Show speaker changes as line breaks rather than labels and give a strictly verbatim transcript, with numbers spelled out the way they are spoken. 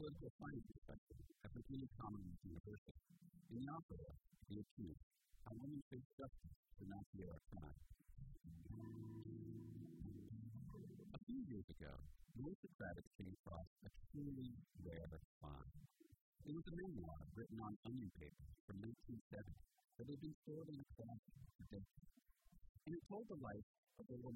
political science professor at Virginia Commonwealth University. In the opera, The Accused, How Women Face Justice to Enunciate Our Crime. A few years ago, Melissa Kravitz came across a truly rare find. It was a memoir written on onion paper from nineteen seventy that had been stored in a closet for decades. And it told the life of a woman